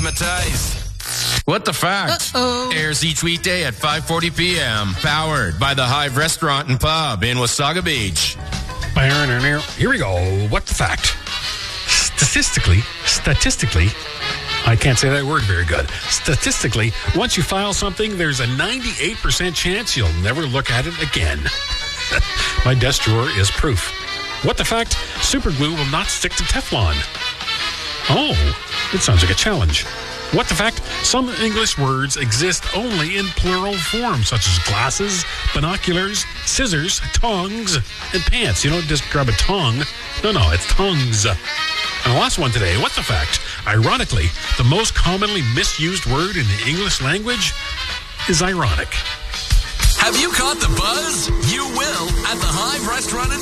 Matthijs. What the Fact airs each weekday at 5:40 p.m. Powered by the Hive Restaurant and Pub in Wasaga Beach. Here we go. What the Fact? Statistically, I can't say that word very good. Statistically, once you file something, there's a 98% chance you'll never look at it again. My desk drawer is proof. What the Fact? Super glue will not stick to Teflon. Oh, it sounds like a challenge. What the Fact? Some English words exist only in plural form, such as glasses, binoculars, scissors, tongs, and pants. You don't just grab a tongue. No, it's tongues. And the last one today, what the Fact? Ironically, the most commonly misused word in the English language is ironic. Have you caught the buzz? You will at the Hive Restaurant and